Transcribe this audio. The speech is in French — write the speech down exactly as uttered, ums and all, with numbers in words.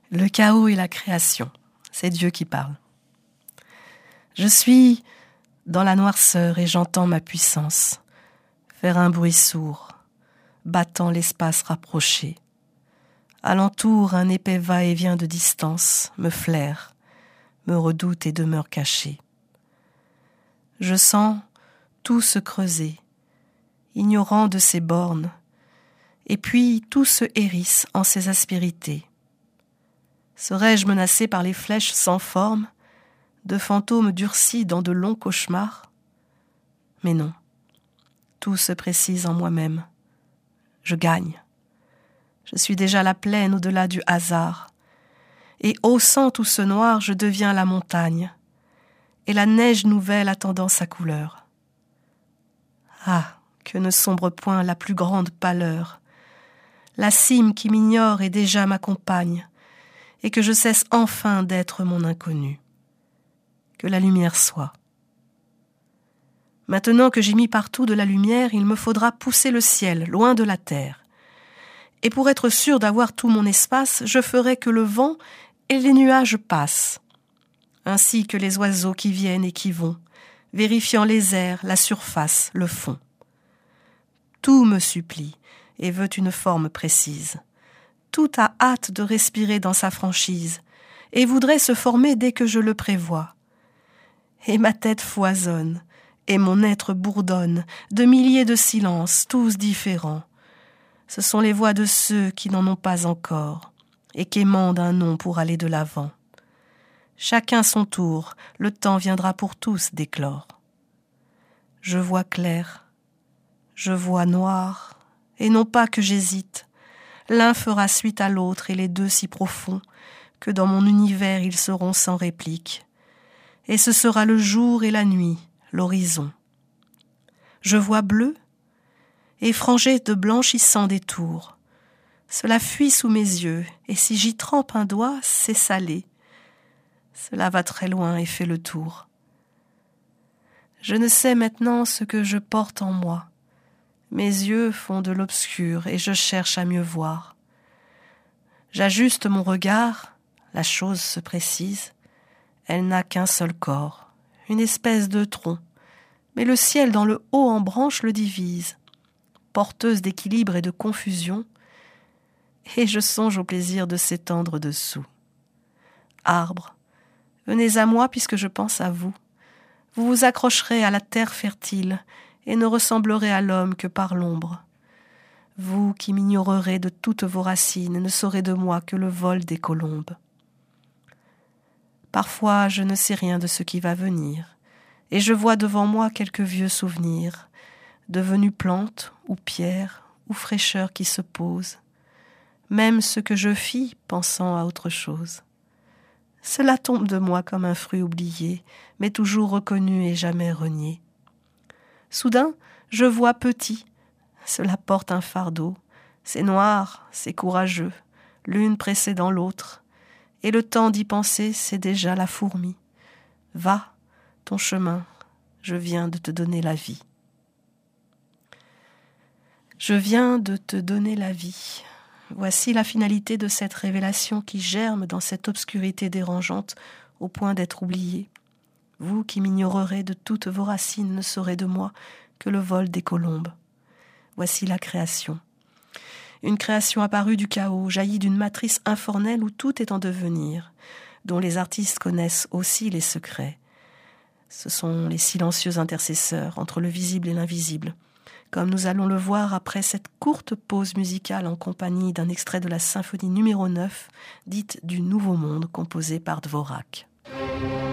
Le chaos et la création, c'est Dieu qui parle. Je suis dans la noirceur et j'entends ma puissance faire un bruit sourd, battant l'espace rapproché. Alentour, un épais va-et-vient de distance me flaire, me redoute et demeure caché. Je sens tout se creuser, ignorant de ses bornes, et puis tout se hérisse en ses aspérités. Serais-je menacé par les flèches sans forme, de fantômes durcis dans de longs cauchemars? Mais non, tout se précise en moi-même. Je gagne. Je suis déjà la plaine au-delà du hasard. Et haussant tout ce noir, je deviens la montagne. Et la neige nouvelle attendant sa couleur. Ah, que ne sombre point la plus grande pâleur. La cime qui m'ignore et déjà m'accompagne, et que je cesse enfin d'être mon inconnu. Que la lumière soit. Maintenant que j'ai mis partout de la lumière, il me faudra pousser le ciel, loin de la terre. Et pour être sûr d'avoir tout mon espace, je ferai que le vent et les nuages passent, ainsi que les oiseaux qui viennent et qui vont, vérifiant les airs, la surface, le fond. Tout me supplie et veut une forme précise. Tout a hâte de respirer dans sa franchise et voudrait se former dès que je le prévois. Et ma tête foisonne, et mon être bourdonne, de milliers de silences, tous différents. Ce sont les voix de ceux qui n'en ont pas encore, et qu'émandent un nom pour aller de l'avant. Chacun son tour, le temps viendra pour tous d'éclore. Je vois clair, je vois noir, et non pas que j'hésite. L'un fera suite à l'autre, et les deux si profonds, que dans mon univers ils seront sans réplique. Et ce sera le jour et la nuit, l'horizon. Je vois bleu, et frangé de blanchissants détours. Cela fuit sous mes yeux, et si j'y trempe un doigt, c'est salé. Cela va très loin et fait le tour. Je ne sais maintenant ce que je porte en moi. Mes yeux font de l'obscur, et je cherche à mieux voir. J'ajuste mon regard, la chose se précise. Elle n'a qu'un seul corps, une espèce de tronc, mais le ciel dans le haut en branches le divise, porteuse d'équilibre et de confusion, et je songe au plaisir de s'étendre dessous. Arbres, venez à moi puisque je pense à vous. Vous vous accrocherez à la terre fertile et ne ressemblerez à l'homme que par l'ombre. Vous qui m'ignorerez de toutes vos racines ne saurez de moi que le vol des colombes. Parfois, je ne sais rien de ce qui va venir, et je vois devant moi quelques vieux souvenirs, devenus plantes ou pierres ou fraîcheurs qui se posent, même ce que je fis pensant à autre chose. Cela tombe de moi comme un fruit oublié, mais toujours reconnu et jamais renié. Soudain, je vois petit, cela porte un fardeau, c'est noir, c'est courageux, l'une précédant l'autre, et le temps d'y penser, c'est déjà la fourmi. Va, ton chemin, je viens de te donner la vie. Je viens de te donner la vie. Voici la finalité de cette révélation qui germe dans cette obscurité dérangeante au point d'être oubliée. Vous qui m'ignorerez de toutes vos racines ne saurez de moi que le vol des colombes. Voici la création. Une création apparue du chaos, jaillie d'une matrice informelle où tout est en devenir, dont les artistes connaissent aussi les secrets. Ce sont les silencieux intercesseurs entre le visible et l'invisible, comme nous allons le voir après cette courte pause musicale en compagnie d'un extrait de la symphonie numéro neuf, dite du Nouveau Monde, composée par Dvorak.